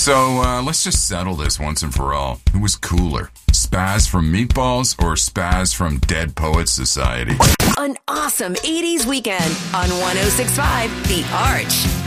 So let's just settle this once and for all. Who was cooler? Spaz from Meatballs or Spaz from Dead Poets Society? An awesome 80s weekend on 106.5 The Arch.